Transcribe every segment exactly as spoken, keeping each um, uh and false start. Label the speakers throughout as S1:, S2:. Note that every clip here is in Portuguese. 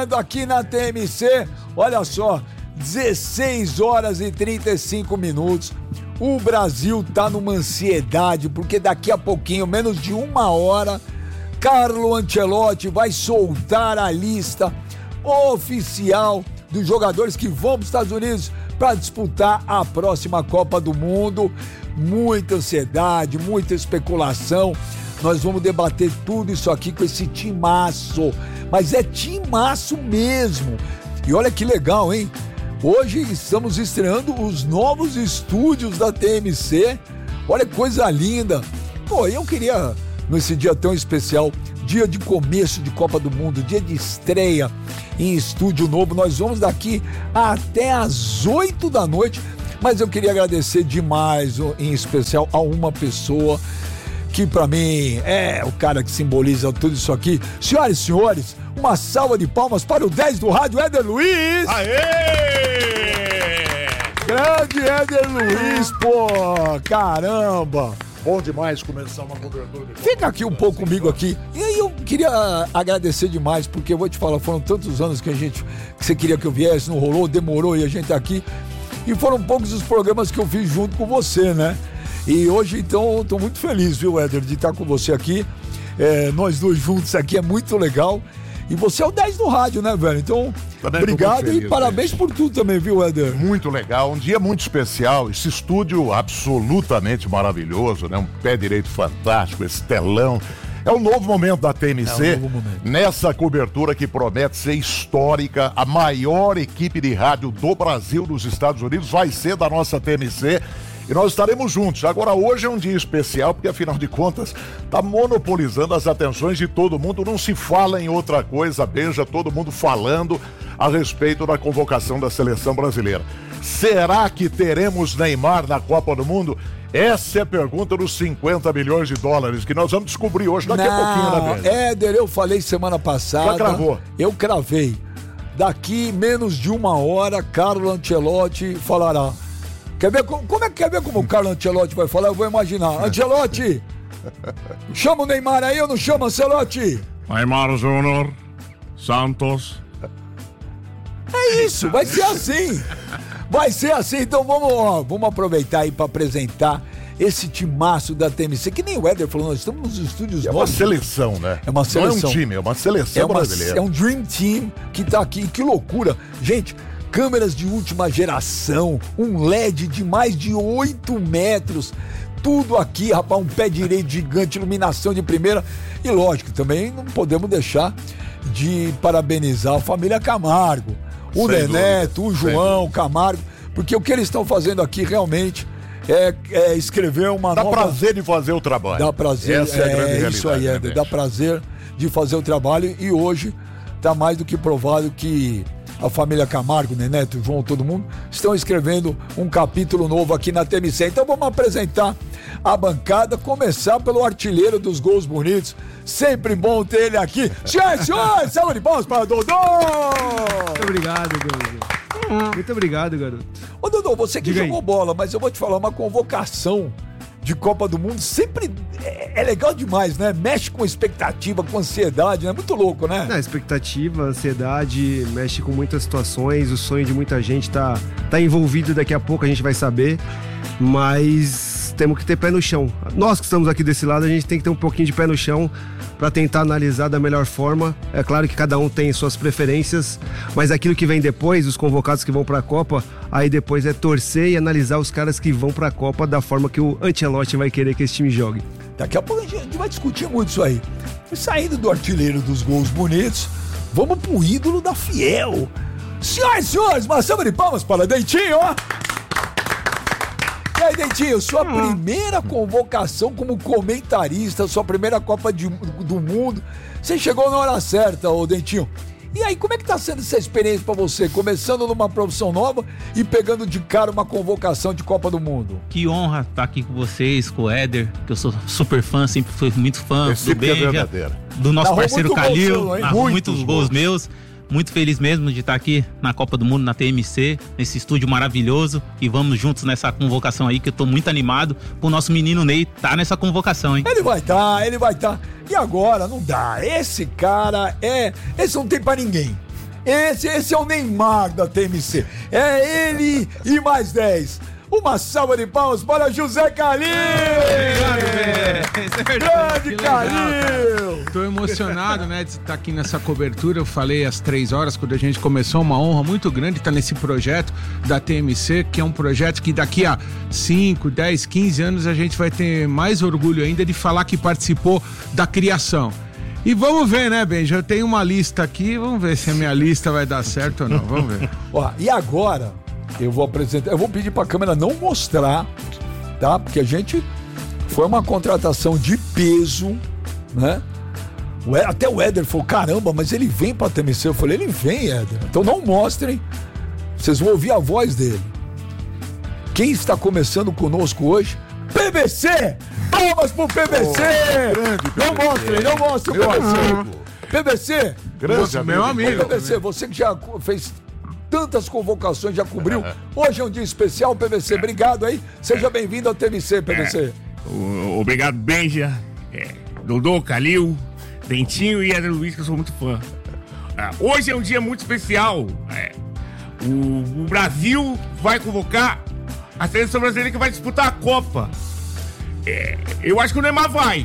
S1: Aqui na T M C, olha só, dezesseis horas e trinta e cinco minutos. O Brasil tá numa ansiedade, porque daqui a pouquinho, menos de uma hora, Carlo Ancelotti vai soltar a lista oficial dos jogadores que vão para os Estados Unidos para disputar a próxima Copa do Mundo. Muita ansiedade, muita especulação. Nós vamos debater tudo isso aqui com esse timaço, mas é timaço mesmo. E olha que legal, hein? Hoje estamos estreando os novos estúdios da T M C. Olha que coisa linda. Pô, eu queria, nesse dia tão especial, dia de começo de Copa do Mundo, dia de estreia em estúdio novo, nós vamos daqui até às oito da noite, mas eu queria agradecer demais, em especial, a uma pessoa que pra mim é o cara que simboliza tudo isso aqui. Senhoras e senhores, uma salva de palmas para o dez do rádio, Éder Luiz.
S2: Aê!
S1: Grande Éder Luiz, pô, caramba.
S2: Bom demais começar uma cobertura. De
S1: Fica aqui um pouco comigo aqui. E aí eu queria agradecer demais, porque eu vou te falar, foram tantos anos que a gente, que você queria que eu viesse, não rolou, demorou e a gente tá aqui. E foram poucos os programas que eu fiz junto com você, né? E hoje, então, eu tô muito feliz, viu, Éder, de estar com você aqui. É, nós dois juntos aqui é muito legal. E você é o dez do rádio, né, velho? Então, também obrigado feliz, e parabéns gente. por tudo também, viu, Éder?
S2: Muito legal, um dia muito especial. Esse estúdio absolutamente maravilhoso, né? Um pé direito fantástico, esse telão. É um novo momento da T M C, é um novo momento. Nessa cobertura que promete ser histórica. A maior equipe de rádio do Brasil, dos Estados Unidos, vai ser da nossa T M C. E nós estaremos juntos. Agora, hoje é um dia especial, porque afinal de contas, tá monopolizando as atenções de todo mundo. Não se fala em outra coisa, beija todo mundo falando a respeito da convocação da seleção brasileira. Será que teremos Neymar na Copa do Mundo? Essa é a pergunta dos cinquenta milhões de dólares, que nós vamos descobrir hoje, daqui
S1: Não,
S2: a pouquinho, né, Pedro?
S1: Éder, eu falei semana passada.
S2: Já cravou?
S1: Eu cravei. Daqui menos de uma hora, Carlo Ancelotti falará. Quer ver como, como é que quer ver como o Carlo Ancelotti vai falar? Eu vou imaginar. Ancelotti, chama o Neymar aí ou não chama, Ancelotti?
S3: Neymar Júnior, Santos.
S1: É isso, vai ser assim. Vai ser assim, então vamos, ó, vamos aproveitar aí para apresentar esse timaço da T M C, que nem o Éder falou, nós estamos nos estúdios
S2: é
S1: novos.
S2: É uma seleção, né?
S1: É uma seleção.
S2: Não é um time, é uma seleção
S1: é uma,
S2: brasileira.
S1: É um Dream Team que tá aqui, que loucura. Gente, câmeras de última geração, um L E D de mais de oito metros, tudo aqui, rapaz, um pé direito gigante, iluminação de primeira. E lógico, também não podemos deixar de parabenizar a família Camargo, o
S2: Sem
S1: Neneto,
S2: dúvida.
S1: o João Camargo, porque o que eles estão fazendo aqui realmente é, é escrever uma
S2: Dá
S1: nova...
S2: Dá prazer de fazer o trabalho.
S1: Dá prazer,
S2: Essa é, a grande
S1: é
S2: realidade,
S1: isso aí, Éder,
S2: né,
S1: dá prazer de fazer o trabalho e hoje tá mais do que provado que a família Camargo, Neneto, João, todo mundo, estão escrevendo um capítulo novo aqui na T M C. Então vamos apresentar a bancada, começar pelo artilheiro dos gols bonitos. Sempre bom ter ele aqui. Senhoras e senhores, salve de palmas para Dodô!
S4: Muito obrigado, garoto. Muito obrigado, garoto.
S1: Ô, Dodô, você que
S4: Diga
S1: jogou
S4: aí.
S1: bola, mas eu vou te falar, uma convocação de Copa do Mundo sempre é, é legal demais, né? Mexe com expectativa, com ansiedade, né? Muito louco, né?
S4: Na expectativa, ansiedade, mexe com muitas situações, o sonho de muita gente tá, tá envolvido, daqui a pouco a gente vai saber, mas temos que ter pé no chão. Nós que estamos aqui desse lado, a gente tem que ter um pouquinho de pé no chão para tentar analisar da melhor forma. É claro que cada um tem suas preferências, mas aquilo que vem depois, os convocados que vão para a Copa, aí depois é torcer e analisar os caras que vão para a Copa da forma que o Ancelotti vai querer que esse time jogue.
S1: Daqui a pouco a gente vai discutir muito isso aí. E saindo do artilheiro dos gols bonitos, vamos pro ídolo da Fiel. Senhoras e senhores, uma salva de palmas para Dentinho, ó. E aí, Dentinho, sua primeira convocação como comentarista, sua primeira Copa de, do Mundo. Você chegou na hora certa, ô Dentinho. E aí, como é que tá sendo essa experiência pra você? Começando numa profissão nova e pegando de cara uma convocação de Copa do Mundo.
S5: Que honra estar aqui com vocês, com o Éder, que eu sou super fã, sempre fui muito fã
S2: Esse
S5: do Benja, do nosso
S1: Narrou
S5: parceiro
S1: muito
S5: Calil,
S1: gol seu, hein?
S5: narrou
S2: Muitos
S5: muitos gols
S2: gols.
S5: meus. Muito feliz mesmo de estar aqui na Copa do Mundo, na T M C, nesse estúdio maravilhoso. E vamos juntos nessa convocação aí, que eu tô muito animado pro nosso menino Ney tá nessa convocação, hein?
S1: Ele vai estar, tá, ele vai estar. Tá. E agora, não dá. Esse cara é... Esse não tem pra ninguém. Esse, esse é o Neymar da T M C. É ele e mais dez. Uma salva de palmas para José Calil! Grande Calil!
S6: Estou emocionado, né, de estar aqui nessa cobertura. Eu falei às três horas, quando a gente começou, uma honra muito grande estar nesse projeto da T M C, que é um projeto que daqui a cinco, dez, quinze anos a gente vai ter mais orgulho ainda de falar que participou da criação. E vamos ver, né, Benja? Eu tenho uma lista aqui, vamos ver se a minha lista vai dar certo ou não, vamos ver.
S1: Ó, e agora... Eu vou apresentar, eu vou pedir pra câmera não mostrar, tá? Porque a gente foi uma contratação de peso, né? O, até o Éder falou, caramba, mas ele vem pra T M C. Eu falei, ele vem, Éder. Então não mostrem, vocês vão ouvir a voz dele. Quem está começando conosco hoje? P B C! Palmas pro P B C! Oh, não mostrem, não mostrem o P B C! P B C!
S2: Grande amigo.
S6: Meu amigo.
S1: P B C, você que já fez tantas convocações, já cobriu. Hoje é um dia especial, P B C. Obrigado aí. Seja bem-vindo ao T M C, P B C.
S3: É, obrigado, Benja, é, Dodô, Calil, Dentinho e Éder Luiz, que eu sou muito fã. É, hoje é um dia muito especial. É, o, o Brasil vai convocar a seleção brasileira que vai disputar a Copa. É, eu acho que o Neymar vai.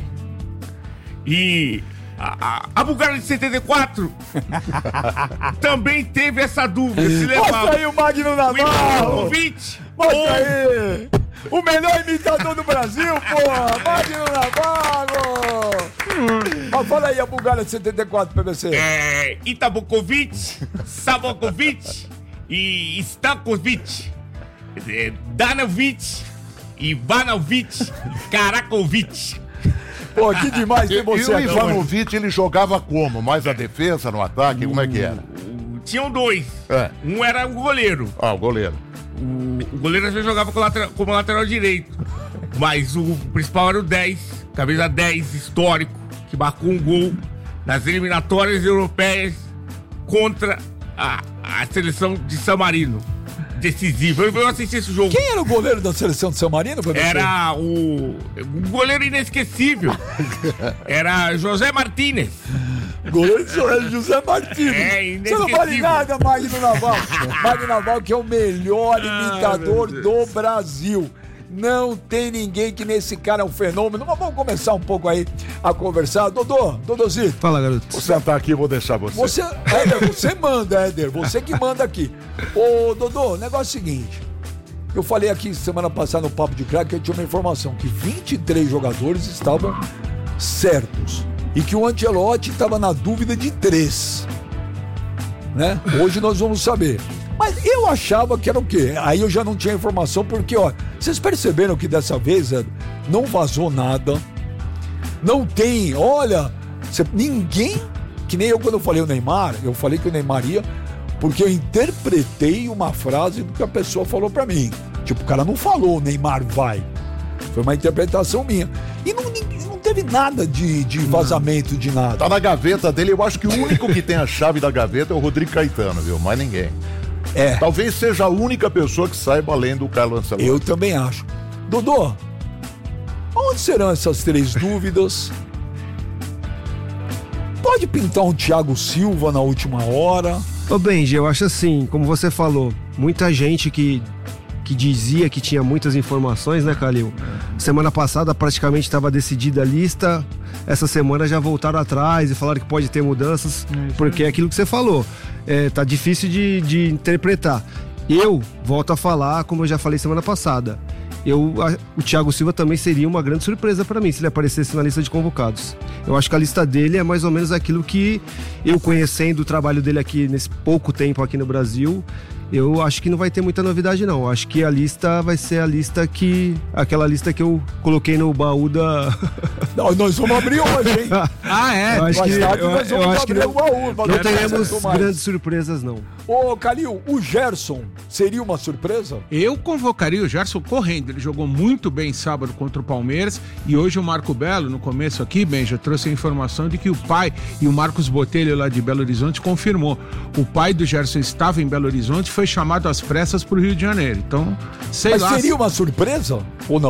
S3: E... A, a, a Bulgária de setenta e quatro também teve essa dúvida. Se levava
S1: Mostra aí o Magno Navarro!
S3: O vinte
S1: Mostra ou... aí! O melhor imitador do Brasil, porra! Magno Navarro! Hum. Mas fala aí a Bulgária de setenta e quatro, P B C.
S3: É, Itabokovic, Savokovic e Stankovic, é, Danovic, Ivanovic, Karakovic.
S1: Pô, que demais tem você
S2: aqui.
S1: E
S2: o Ivanovic, ele jogava como? Mais na defesa, no ataque? Como é que era?
S3: Tinham dois.
S2: É.
S3: Um era o goleiro.
S2: Ah, o goleiro.
S3: O, o goleiro às vezes jogava como lateral, como lateral direito. Mas o principal era o dez, camisa dez, histórico, que marcou um gol nas eliminatórias europeias contra a, a seleção de San Marino. Decisivo. Eu, eu assisti esse jogo.
S1: Quem era o goleiro da seleção de San Marino?
S3: Era o, o goleiro inesquecível. Era José Martínez.
S1: Goleiro de José Martínez.
S3: É,
S1: você não vale nada, Magno Navarro. Magno Navarro, que é o melhor imitador ah, do Brasil. Não tem ninguém que nesse cara é um fenômeno. Mas vamos começar um pouco aí a conversar. Dodô, Dodôzito.
S4: Fala, garoto.
S2: Vou sentar aqui e vou deixar você.
S1: Você, Éder, você manda, Éder. Você que manda aqui. Ô, Dodô, o negócio é o seguinte. Eu falei aqui semana passada no Papo de Crack que eu tinha uma informação que vinte e três jogadores estavam certos. E que o Ancelotti estava na dúvida de três. Né? Hoje nós vamos saber. Mas eu achava que era o quê? Aí eu já não tinha informação, porque, ó, vocês perceberam que dessa vez, Éder, não vazou nada. Não tem, olha, cê, ninguém, que nem eu quando eu falei o Neymar, eu falei que o Neymar ia, porque eu interpretei uma frase do que a pessoa falou pra mim. Tipo, o cara não falou, o Neymar vai. Foi uma interpretação minha. E não, não teve nada de, de vazamento, de nada.
S2: Tá na gaveta dele, eu acho que o único que tem a chave da gaveta é o Rodrigo Caetano, viu? Mais ninguém.
S1: É.
S2: Talvez seja a única pessoa que saiba além do Carlo Ancelotti.
S1: Eu também acho. Dodô, onde serão essas três dúvidas? Pode pintar um Thiago Silva na última hora?
S4: Ô Benji, eu acho assim, como você falou, muita gente que, que dizia que tinha muitas informações, né, Calil? Semana passada praticamente estava decidida a lista, essa semana já voltaram atrás e falaram que pode ter mudanças, é porque é aquilo que você falou. É, tá difícil de, de interpretar. Eu volto a falar, como eu já falei semana passada, eu, a, o Thiago Silva também seria uma grande surpresa para mim se ele aparecesse na lista de convocados. Eu acho que a lista dele é mais ou menos aquilo que eu, conhecendo o trabalho dele aqui nesse pouco tempo aqui no Brasil, eu acho que não vai ter muita novidade não. Eu acho que a lista vai ser a lista que... aquela lista que eu coloquei no baú da...
S1: Não, nós vamos abrir hoje, hein?
S6: Ah, é?
S4: Eu acho que,
S1: tarde,
S4: eu,
S1: nós
S4: eu
S1: vamos
S4: acho que
S1: abrir
S4: não,
S1: o baú.
S4: não teremos grandes surpresas não.
S1: Ô, Calil, o Gerson seria uma surpresa?
S6: Eu convocaria o Gerson correndo. Ele jogou muito bem sábado contra o Palmeiras. E hoje o Marco Belo, no começo aqui, bem, já trouxe a informação de que o pai e o Marcos Botelho lá de Belo Horizonte confirmou. O pai do Gerson estava em Belo Horizonte e foi chamado às pressas para o Rio de Janeiro. Então, sei
S1: Mas
S6: lá.
S1: Mas seria uma surpresa ou não?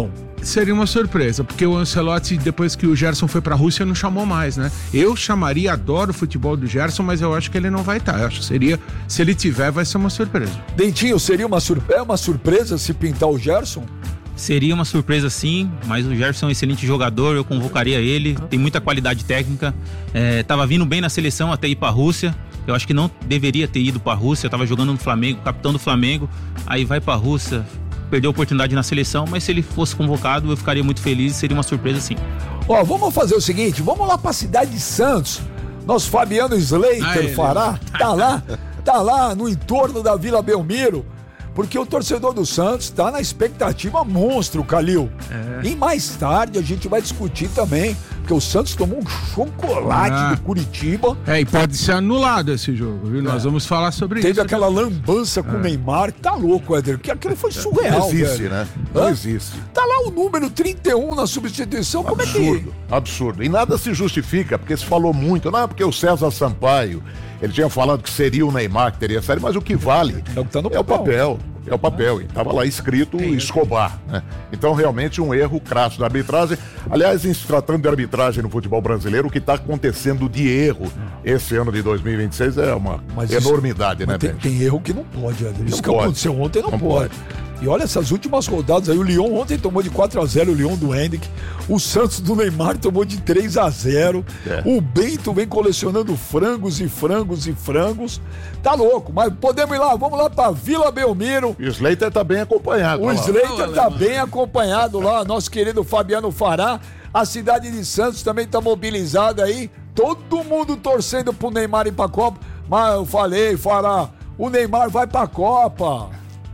S6: Seria uma surpresa, porque o Ancelotti, depois que o Gerson foi pra Rússia, não chamou mais, né? Eu chamaria, adoro o futebol do Gerson, mas eu acho que ele não vai estar. Eu acho que seria, se ele tiver, vai ser uma surpresa.
S1: Dentinho, seria uma, sur... é uma surpresa se pintar o Gerson?
S5: Seria uma surpresa sim, mas o Gerson é um excelente jogador, eu convocaria ele, tem muita qualidade técnica, é, tava vindo bem na seleção até ir pra Rússia, eu acho que não deveria ter ido pra Rússia, tava jogando no Flamengo, capitão do Flamengo, aí vai pra Rússia, perdeu a oportunidade na seleção, mas se ele fosse convocado eu ficaria muito feliz, seria uma surpresa sim.
S1: Ó, vamos fazer o seguinte, vamos lá pra cidade de Santos, nosso Fabiano Slater Ai, Fará, tá lá, tá lá no entorno da Vila Belmiro, porque o torcedor do Santos tá na expectativa monstro, Calil. É. E mais tarde a gente vai discutir também, porque o Santos tomou um chocolate ah. do Curitiba.
S6: É, e pode ser anulado esse jogo, viu? É. Nós vamos falar sobre
S1: Teve
S6: isso.
S1: Teve aquela lambança com é. o Neymar, tá louco, Éder, porque aquilo foi surreal,
S2: Não existe,
S1: velho.
S2: né? Não Hã? existe.
S1: Tá lá o número trinta e um na substituição, como
S2: absurdo,
S1: é que...
S2: Absurdo, e nada se justifica, porque se falou muito, não, porque o César Sampaio, ele tinha falado que seria o Neymar que teria saído, mas o que vale é o, que tá no é o papel. É o papel, e estava lá escrito Escobar, né? Então, realmente, um erro crasso da arbitragem. Aliás, em se tratando de arbitragem no futebol brasileiro, o que está acontecendo de erro esse ano de dois mil e vinte e seis é uma mas enormidade,
S1: isso,
S2: né,
S1: tem, tem erro que não pode, Adri. Isso
S2: não
S1: que
S2: pode.
S1: aconteceu ontem não, não pode. pode. E olha essas últimas rodadas aí, o Lyon ontem tomou de quatro a zero, o Lyon do Henrique, o Santos do Neymar tomou de três a zero, é. O Bento vem colecionando frangos e frangos e frangos, tá louco, mas podemos ir lá, vamos lá pra Vila Belmiro.
S2: O Slater tá bem acompanhado.
S1: O Slater tá bem acompanhado lá, nosso querido Fabiano Fará, a cidade de Santos também tá mobilizada aí, todo mundo torcendo pro Neymar ir pra Copa, mas eu falei, Fará, o Neymar vai pra Copa.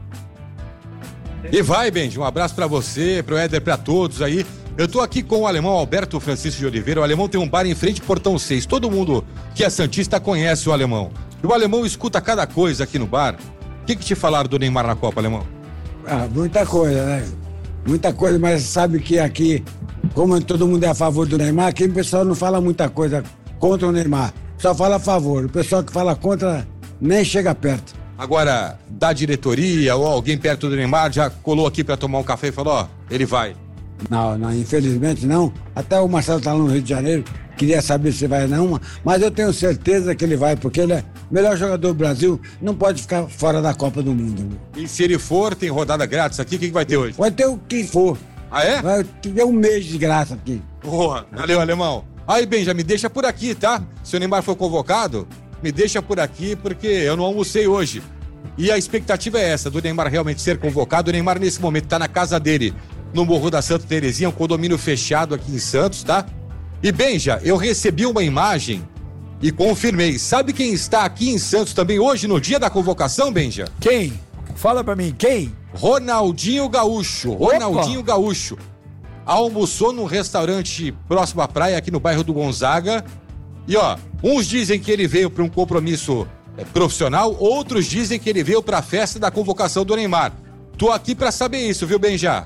S7: E vai, Benji, um abraço pra você, pro Éder, pra todos aí. Eu tô aqui com o alemão Alberto Francisco de Oliveira. O alemão tem um bar em frente ao Portão seis. Todo mundo que é santista conhece o alemão. E o alemão escuta cada coisa aqui no bar. O que que te falaram do Neymar na Copa, alemão?
S8: Ah, muita coisa, né? Muita coisa, mas sabe que aqui, como todo mundo é a favor do Neymar, aqui o pessoal não fala muita coisa contra o Neymar. Só fala a favor. O pessoal que fala contra nem chega perto.
S7: Agora, da diretoria ou alguém perto do Neymar já colou aqui pra tomar um café e falou, ó, ele vai.
S8: Não, não, infelizmente não. Até o Marcelo tá lá no Rio de Janeiro, queria saber se vai não, mas eu tenho certeza que ele vai, porque ele é o melhor jogador do Brasil, não pode ficar fora da Copa do Mundo.
S7: E se ele for, tem rodada grátis aqui, o que, que vai ter hoje?
S8: Vai ter o que for.
S7: Ah, é?
S8: Vai ter um mês de graça aqui.
S7: Porra, valeu, alemão. Aí, bem, já me deixa por aqui, tá? Se o Neymar for convocado, me deixa por aqui, porque eu não almocei hoje. E a expectativa é essa, do Neymar realmente ser convocado. O Neymar, nesse momento, tá na casa dele, no Morro da Santa Terezinha, um condomínio fechado aqui em Santos, tá? E, Benja, eu recebi uma imagem e confirmei. Sabe quem está aqui em Santos também hoje, no dia da convocação, Benja?
S1: Quem? Fala pra mim, quem?
S7: Ronaldinho Gaúcho.
S1: Opa.
S7: Ronaldinho Gaúcho. Almoçou num restaurante próximo à praia, aqui no bairro do Gonzaga. E, ó, uns dizem que ele veio para um compromisso é, profissional, outros dizem que ele veio para a festa da convocação do Neymar. Tô aqui para saber isso, viu, Benja?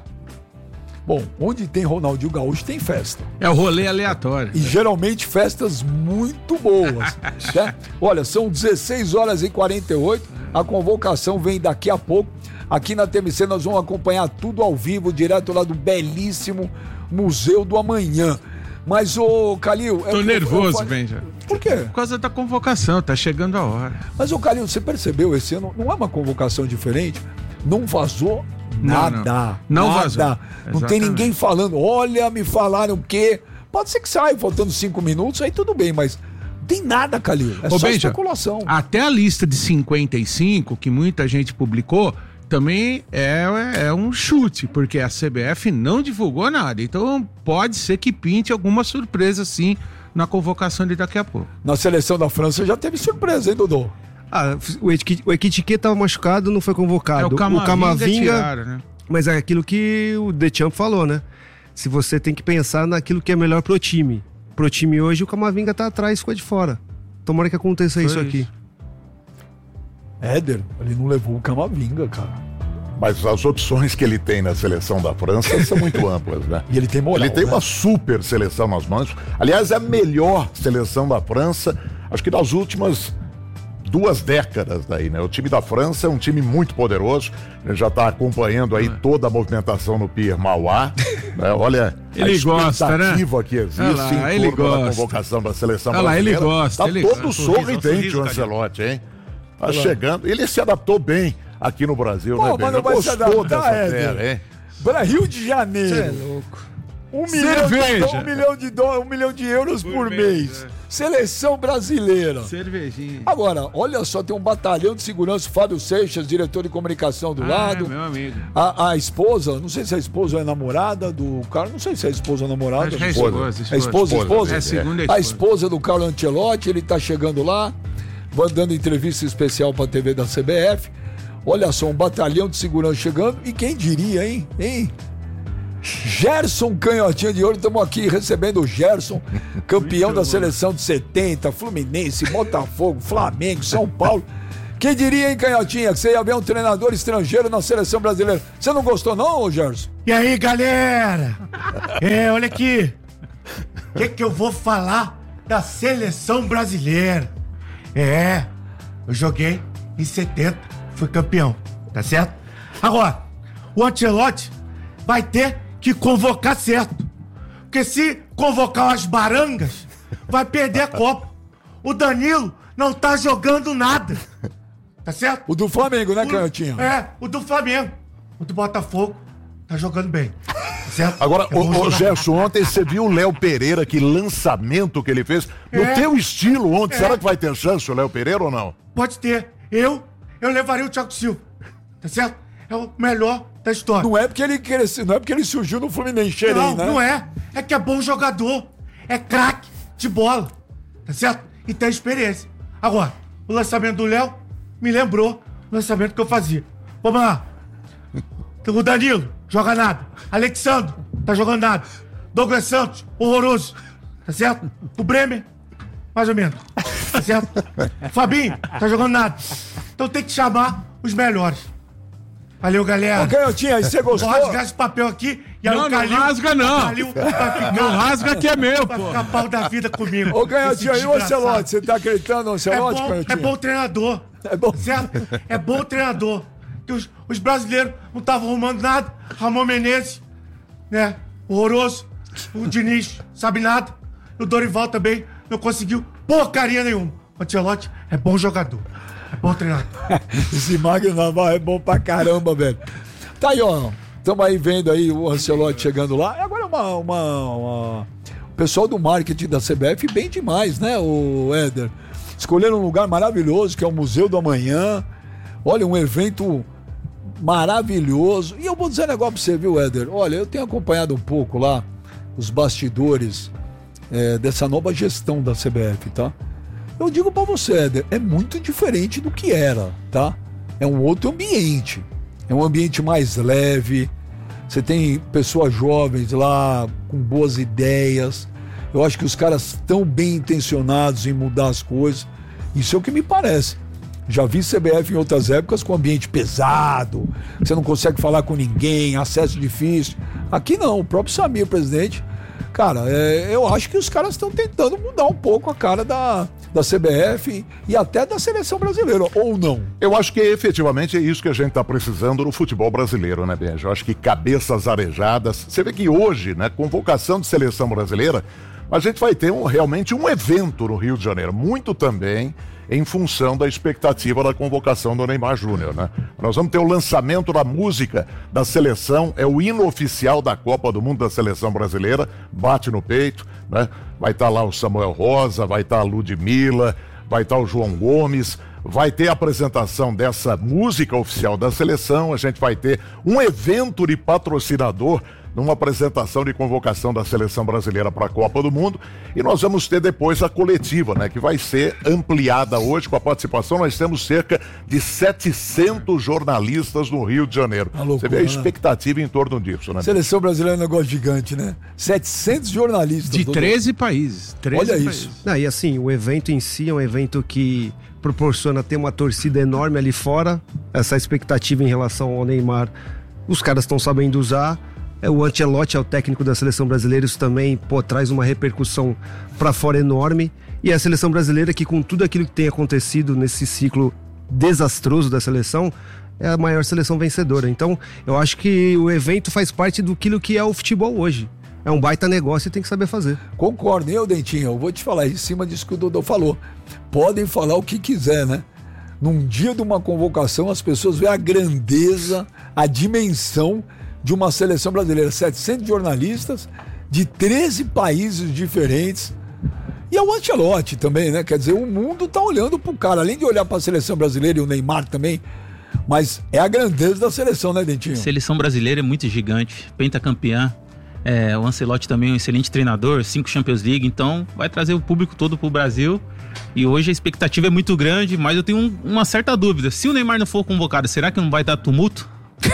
S1: Bom, onde tem Ronaldinho Gaúcho tem festa.
S6: É o rolê aleatório.
S1: E geralmente festas muito boas, né? Olha, são dezesseis horas e quarenta e oito, a convocação vem daqui a pouco. Aqui na T M C nós vamos acompanhar tudo ao vivo, direto lá do belíssimo Museu do Amanhã. Mas, ô, Calil...
S6: Tô é, nervoso, eu, Benja.
S1: Por quê?
S6: Por causa da convocação, tá chegando a hora.
S1: Mas, ô, Calil, você percebeu, esse ano não é uma convocação diferente? Não vazou nada.
S6: Não, não. Não
S1: nada.
S6: vazou.
S1: Não
S6: Exatamente.
S1: tem ninguém falando, olha, me falaram que... Pode ser que saia faltando cinco minutos, aí tudo bem, mas... Tem nada, Calil. É
S6: Ô,
S1: só
S6: Benja,
S1: especulação.
S6: Até a lista de cinquenta e cinco, que muita gente publicou, também é, é um chute, porque a C B F não divulgou nada. Então pode ser que pinte alguma surpresa, sim, na convocação de daqui a pouco.
S1: Na seleção da França já teve surpresa, hein, Dodô?
S4: Ah, o Ekitike estava machucado, não foi convocado.
S6: É, o Camavinga,
S4: o Camavinga
S6: tiraram, né?
S4: Mas é aquilo que o Deschamps falou, né? Se você tem que pensar naquilo que é melhor pro time. Pro time hoje, o Camavinga tá atrás, ficou de fora. Tomara que aconteça
S6: Foi
S4: isso
S6: isso.
S4: aqui.
S1: Éder, ele não levou o Camavinga, cara.
S2: Mas as opções que ele tem na seleção da França são muito amplas, né?
S1: E ele tem moral,
S2: Ele tem
S1: né?
S2: uma super seleção nas mãos. Aliás, é a melhor seleção da França, acho que das últimas duas décadas daí, né? O time da França é um time muito poderoso, já está acompanhando aí toda a movimentação no Pier Mauá, né? Olha
S6: ele
S2: a expectativa
S6: gosta, né?
S2: que existe
S6: lá,
S2: em
S6: ele
S2: torno
S6: gosta.
S2: da convocação da seleção
S6: Olha lá,
S2: brasileira.
S6: ele gosta,
S2: tá
S6: ele
S2: todo
S6: gosta.
S2: sorridente o Ancelotti, hein? Tá chegando, ele se adaptou bem aqui no Brasil,
S1: Pô,
S2: né,
S1: mas
S2: Ben?
S1: não vai se
S2: Gostou
S1: adaptar,
S2: dessa
S1: Éder.
S2: terra, hein?
S1: Para Rio de Janeiro.
S4: Você é louco.
S1: Um milhão,
S6: Cerveja.
S1: de, um, milhão de dólares, um milhão de euros por,
S6: Por
S1: mês.
S6: mês, é.
S1: Seleção brasileira.
S6: Cervejinha.
S1: Agora, olha só, tem um batalhão de segurança, Fábio Seixas, diretor de comunicação do
S6: Ah,
S1: lado.
S6: meu amigo.
S1: A, a esposa, não sei se a esposa é namorada do Carlos, não sei se é a esposa ou namorada.
S6: Acho que é
S1: esposa.
S6: esposa, esposa.
S1: É esposa, esposa?
S6: É a segunda
S1: A
S6: esposa.
S1: esposa do Carlo Ancelotti, ele tá chegando lá, vai dando entrevista especial pra T V da C B F. Olha só, um batalhão de segurança chegando. E quem diria, hein? Hein? Gerson Canhotinha de Ouro, estamos aqui recebendo o Gerson, campeão da seleção de setenta, Fluminense, Botafogo, Flamengo, São Paulo. Quem diria, hein, Canhotinha, que você ia ver um treinador estrangeiro na seleção brasileira? Você não gostou não, ô Gerson?
S9: E aí, galera? É, olha aqui. O que que eu vou falar da seleção brasileira? É, eu joguei em setenta, fui campeão, tá certo? Agora, o Ancelotti vai ter que convocar certo. Porque se convocar as barangas, vai perder a Copa. O Danilo não tá jogando nada. Tá certo?
S1: O do Flamengo, né,
S9: O-
S1: Canhotinha?
S9: É, o do Flamengo. O do Botafogo tá jogando bem. Tá certo?
S2: Agora,
S9: É bom
S2: ô, ô
S9: jogar.
S2: Gerson, ontem você viu o Léo Pereira, que lançamento que ele fez. No
S9: É.
S2: teu estilo ontem,
S9: É.
S2: será que vai ter chance o Léo Pereira ou não?
S9: Pode ter. Eu, eu levaria o Thiago Silva. Tá certo? É o melhor da história.
S1: Não é porque ele cresceu, não é porque ele surgiu no Fluminense, Xerém,
S9: Não,
S1: né?
S9: não é. É que é bom jogador. É craque de bola. Tá certo? E tem experiência. Agora, o lançamento do Léo me lembrou o lançamento que eu fazia. Vamos lá. O Danilo, joga nada. Alexandre, tá jogando nada. Douglas Santos, horroroso. Tá certo? O Bremer, mais ou menos. Tá certo? Fabinho, tá jogando nada. Então tem que chamar os melhores. Valeu, galera.
S1: Ô, Canhotinha, e você gostou?
S9: Vou rasgar esse papel aqui e aí
S6: Não,
S9: o
S6: não
S9: Calil...
S6: rasga, não.
S9: o Calil vai ficar,
S6: Não rasga que é meu,
S9: vai
S6: pô.
S9: ficar pau da vida comigo.
S1: Ô, Canhotinha,
S9: Esse
S1: e o
S9: desgraçado.
S1: Ancelotti? Você tá acreditando no
S9: É
S1: Ancelotti,
S9: bom,
S1: Canhotinha?
S9: é bom treinador.
S1: É bom.
S9: Certo? É bom treinador. Que os, os brasileiros não estavam arrumando nada. Ramon Menezes, né? Horroroso. O Diniz, sabe nada. O Dorival também não conseguiu porcaria nenhuma. O Ancelotti é bom jogador. É bom treinador.
S1: Esse Magno Navarro é bom pra caramba, velho. Tá aí, ó. Estamos aí vendo aí o Ancelotti chegando lá. Agora uma, uma, uma... O pessoal do marketing da C B F bem demais, né, o Éder? Escolheram um lugar maravilhoso, que é o Museu do Amanhã. Olha, um evento maravilhoso. E eu vou dizer um negócio pra você, viu, Éder? Olha, eu tenho acompanhado um pouco lá os bastidores é, dessa nova gestão da C B F, tá? Eu digo pra você, Éder, é muito diferente do que era, tá? É um outro ambiente. É um ambiente mais leve. Você tem pessoas jovens lá com boas ideias. Eu acho que os caras estão bem intencionados em mudar as coisas. Isso é o que me parece. Já vi C B F em outras épocas com ambiente pesado, você não consegue falar com ninguém, acesso difícil. Aqui não, o próprio Samir, presidente, cara, é, eu acho que os caras estão tentando mudar um pouco a cara da, da C B F e até da seleção brasileira, ou não?
S2: Eu acho que efetivamente é isso que a gente está precisando no futebol brasileiro, né, Benja? Eu acho que cabeças arejadas. Você vê que hoje, né, convocação de seleção brasileira, a gente vai ter um, realmente um evento no Rio de Janeiro, muito também em função da expectativa da convocação do Neymar Júnior, né? Nós vamos ter o lançamento da música da seleção, é o hino oficial da Copa do Mundo da seleção brasileira, bate no peito, né? Vai estar lá o Samuel Rosa, vai estar a Ludmilla, vai estar o João Gomes, vai ter a apresentação dessa música oficial da seleção, a gente vai ter um evento de patrocinador numa apresentação de convocação da seleção brasileira para a Copa do Mundo, e nós vamos ter depois a coletiva, né, que vai ser ampliada hoje com a participação. Nós temos cerca de setecentos jornalistas no Rio de Janeiro.
S1: Loucura,
S2: você vê a
S1: né?
S2: expectativa em torno disso, né?
S1: Seleção brasileira é um negócio gigante, né? setecentos jornalistas.
S6: De
S1: doutor.
S6: treze países. treze
S1: Olha
S6: países.
S1: isso.
S4: Não, e assim, o evento em si é um evento que proporciona ter uma torcida enorme ali fora. Essa expectativa em relação ao Neymar, os caras estão sabendo usar. É, o Ancelotti é o técnico da seleção brasileira, isso também, pô, traz uma repercussão pra fora enorme. E a seleção brasileira, que com tudo aquilo que tem acontecido nesse ciclo desastroso da seleção, é a maior seleção vencedora. Então, eu acho que o evento faz parte do que é o futebol hoje. É um baita negócio e tem que saber fazer.
S1: Concordo, eu, Dentinho, eu vou te falar em cima disso que o Dodô falou. Podem falar o que quiser, né? Num dia de uma convocação, as pessoas veem a grandeza, a dimensão de uma seleção brasileira. setecentos jornalistas de treze países diferentes. E é o Ancelotti também, né? Quer dizer, o mundo tá olhando pro cara, além de olhar pra seleção brasileira e o Neymar também, mas é a grandeza da seleção, né, Dentinho?
S5: Seleção brasileira é muito gigante, pentacampeã. É, o Ancelotti também é um excelente treinador, cinco Champions League, então vai trazer o público todo pro Brasil. E hoje a expectativa é muito grande, mas eu tenho um, uma certa dúvida. Se o Neymar não for convocado, será que não vai dar tumulto?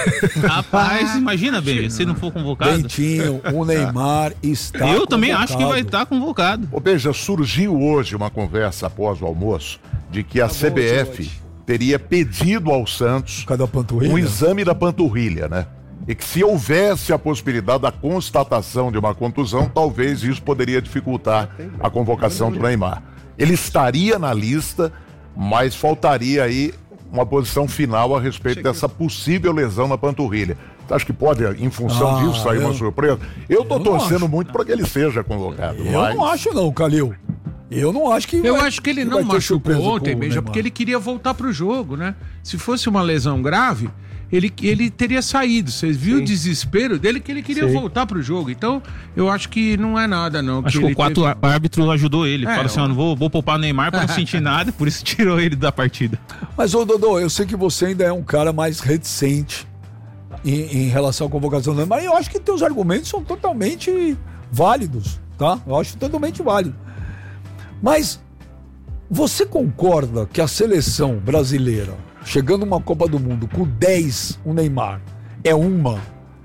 S5: Rapaz, imagina, bem, se não for convocado.
S1: Dentinho, o Neymar está
S5: Eu
S1: convocado.
S5: também acho que vai estar convocado.
S2: Ô, Beija, surgiu hoje uma conversa após o almoço de que a
S1: Tá bom,
S2: C B F
S1: Ancelotti.
S2: teria pedido ao Santos
S1: Cada panturrilha?
S2: um exame da panturrilha, né? E que se houvesse a possibilidade da constatação de uma contusão, talvez isso poderia dificultar a convocação do Neymar. Ele estaria na lista, mas faltaria aí uma posição final a respeito dessa possível lesão na panturrilha. Você acha que pode, em função
S1: Ah,
S2: disso, sair
S1: eu-
S2: uma surpresa? Eu tô
S1: eu não
S2: torcendo
S1: acho.
S2: muito para que ele seja convocado.
S1: Eu
S2: mas...
S1: não acho não, Calil. Eu não acho que
S6: Eu
S1: vai-
S6: acho que ele
S1: vai
S6: não
S1: ter
S6: machucou
S1: surpresa com
S6: ontem,
S1: o
S6: Beija,
S1: Neymar.
S6: porque ele queria voltar pro jogo, né? Se fosse uma lesão grave, ele, ele teria saído. Vocês viram o desespero dele que ele queria
S4: Sim.
S6: voltar pro jogo. Então, eu acho que não é nada, não.
S5: Acho que
S6: ele
S5: o quarto
S6: teve-
S5: árbitro ajudou ele.
S6: É,
S5: Fala assim, ó, não vou, vou poupar o Neymar pra não sentir nada, por isso tirou ele da partida.
S1: Mas, ô Dodô, eu sei que você ainda é um cara mais reticente em, em relação à convocação do Neymar. E eu acho que teus argumentos são totalmente válidos, tá? Eu acho totalmente válido. Mas você concorda que a seleção brasileira, chegando numa Copa do Mundo com dez, o Neymar é uma,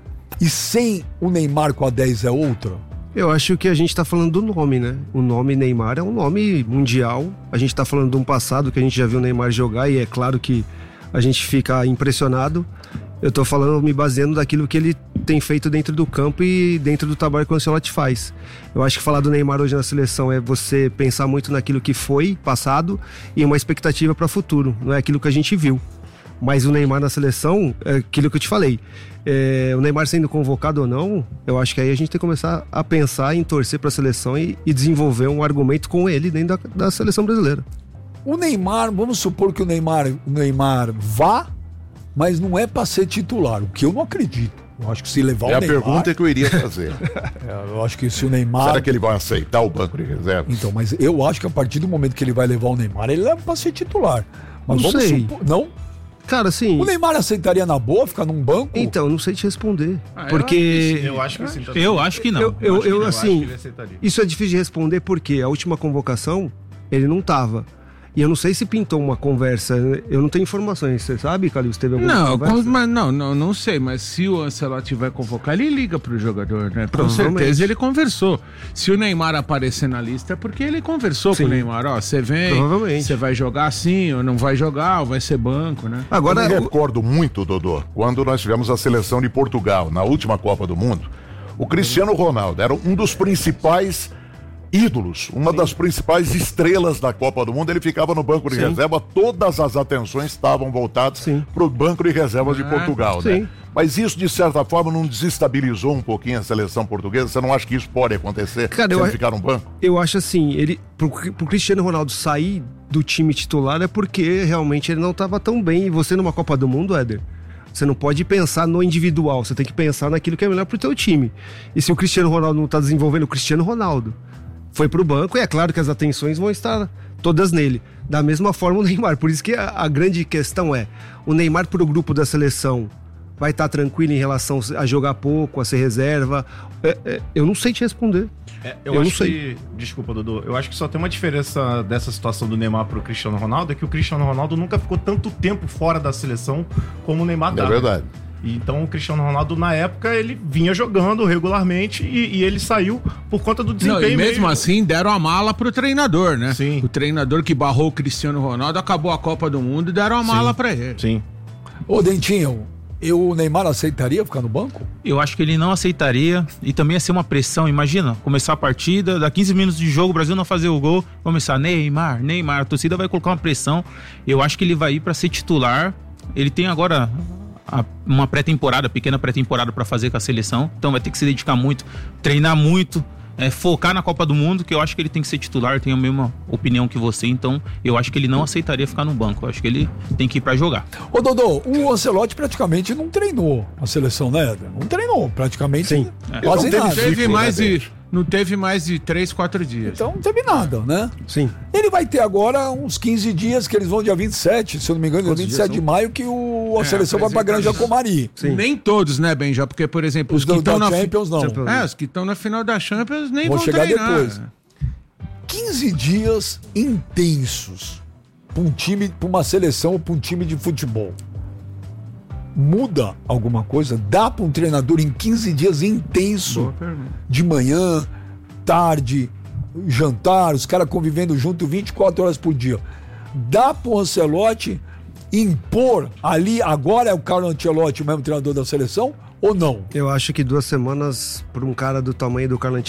S1: e sem o Neymar com a dez é outra?
S4: Eu acho que a gente tá falando do nome, né? O nome Neymar é um nome mundial. A gente tá falando de um passado que a gente já viu o Neymar jogar e é claro que a gente fica impressionado. Eu tô falando, me baseando daquilo que ele tem feito dentro do campo e dentro do trabalho que o Ancelotti faz. Eu acho que falar do Neymar hoje na seleção é você pensar muito naquilo que foi passado e uma expectativa para o futuro, não é aquilo que a gente viu. Mas o Neymar na seleção, é aquilo que eu te falei. É, o Neymar sendo convocado ou não, eu acho que aí a gente tem que começar a pensar em torcer para a seleção e, e desenvolver um argumento com ele dentro da, da seleção brasileira.
S1: O Neymar, vamos supor que o Neymar, o Neymar vá, mas não é para ser titular, o que eu não acredito. Eu acho que se levar
S2: É
S1: o
S2: a
S1: Neymar...
S2: pergunta que eu iria fazer.
S1: É, eu acho que se o Neymar...
S2: Será que ele vai aceitar o banco de reservas?
S1: Então, mas eu acho que a partir do momento que ele vai levar o Neymar, ele leva para ser titular. Mas
S4: Não
S1: vamos
S4: sei.
S1: supor... Não?
S4: Cara, assim...
S1: O Neymar aceitaria na boa ficar num banco?
S4: Então, não sei te responder.
S6: Ah, eu
S4: porque...
S10: Eu acho que sim. também.
S5: Eu acho que não.
S4: Eu, eu,
S10: acho que
S4: eu,
S10: não, eu acho
S4: assim,
S10: que ele aceitaria.
S4: isso é difícil de responder porque a última convocação ele não tava. E eu não sei se pintou uma conversa, eu não tenho informações. Você sabe, Calil, se teve alguma
S6: Não,
S4: conversa?
S6: com- mas não, não, não sei, mas se o Ancelotti vai convocar, ele liga pro jogador, né? Com
S4: Provavelmente.
S6: certeza ele conversou. Se o Neymar aparecer na lista é porque ele conversou
S4: Sim.
S6: com o Neymar, ó, você vem,
S4: Provavelmente.
S6: você vai jogar assim, ou não vai jogar, ou vai ser banco, né?
S4: Agora,
S2: eu me
S4: o-
S2: recordo muito, Dodô, quando nós tivemos a seleção de Portugal na última Copa do Mundo, o Cristiano Ronaldo era um dos principais ídolos, uma das principais estrelas da Copa do Mundo. Ele ficava no banco de
S4: Sim.
S2: reserva, todas as atenções estavam voltadas
S4: Sim.
S2: para o banco de reservas de
S6: Ah,
S2: Portugal,
S4: sim.
S2: né? Mas isso, de certa forma, não desestabilizou um pouquinho a seleção portuguesa? Você não acha que isso pode acontecer
S4: Cara,
S2: se
S4: eu
S2: ele
S4: a-
S2: ficar no banco?
S4: eu acho assim, ele pro, pro Cristiano Ronaldo sair do time titular é porque realmente ele não estava tão bem. E você numa Copa do Mundo, Éder, você não pode pensar no individual, você tem que pensar naquilo que é melhor pro teu time. E se o Cristiano Ronaldo não tá desenvolvendo o Cristiano Ronaldo, foi pro banco e é claro que as atenções vão estar todas nele. Da mesma forma o Neymar, por isso que a, a grande questão é, o Neymar pro grupo da seleção vai estar tranquilo em relação a jogar pouco, a ser reserva? É, é, eu não sei te responder.
S10: É, eu,
S4: Eu não
S10: acho
S4: sei.
S10: que. Desculpa, Dudu. Eu acho que só tem uma diferença dessa situação do Neymar pro Cristiano Ronaldo: é que o Cristiano Ronaldo nunca ficou tanto tempo fora da seleção como o Neymar tá.
S2: É verdade.
S10: E então o Cristiano Ronaldo, na época, ele vinha jogando regularmente e, e ele saiu por conta do
S6: Não,
S10: desempenho
S6: e mesmo
S10: mesmo.
S6: assim deram a mala pro treinador, né?
S10: Sim.
S6: O treinador que barrou o Cristiano Ronaldo acabou a Copa do Mundo e deram a mala pra ele.
S10: Sim.
S1: Ô, Dentinho, eu, o Neymar aceitaria ficar no banco?
S5: Eu acho que ele não aceitaria e também ia ser uma pressão. Imagina, começar a partida, dá quinze minutos de jogo, o Brasil não fazer o gol, começar Neymar, Neymar, a torcida vai colocar uma pressão. Eu acho que ele vai ir para ser titular. Ele tem agora a, uma pré-temporada, pequena pré-temporada para fazer com a seleção, então vai ter que se dedicar muito, treinar muito, é, focar na Copa do Mundo, que eu acho que ele tem que ser titular. Eu tenho a mesma opinião que você, então eu acho que ele não aceitaria ficar no banco. Eu acho que ele tem que ir pra jogar.
S1: Ô Dodô, o Ancelotti praticamente não treinou a seleção, né? Não treinou, praticamente.
S4: Sim.
S1: Quase
S6: não
S1: nada.
S6: teve, teve mais
S2: né,
S6: de, não teve mais de três, quatro dias.
S1: Então não teve nada, né?
S4: Sim.
S1: Ele vai ter agora uns quinze dias, que eles vão dia vinte e sete, se eu não me engano, dia
S4: Quantos
S1: vinte e sete
S4: dias
S1: de maio, que o, a
S6: É,
S1: seleção vai pra Granja Comari.
S4: Sim.
S6: Nem todos, né, Benja? Porque, por exemplo, os,
S1: Os
S6: que
S1: do-
S6: estão
S1: da
S6: na fi-
S1: Champions, não.
S4: Champions.
S6: É, os que estão na final da Champions nem
S1: Vão
S6: vão
S1: chegar
S6: treinar.
S1: depois. quinze dias intensos pra um time, pra uma seleção ou pra um time de futebol. Muda alguma coisa? Dá pra um treinador em quinze dias intenso,
S6: Boa pergunta.
S1: de manhã, tarde, jantar, os caras convivendo junto vinte e quatro horas por dia. Dá pro Ancelotti impor ali, agora é o Carlo Ancelotti o mesmo treinador da seleção, ou não?
S4: Eu acho que duas semanas para um cara do tamanho do Carlo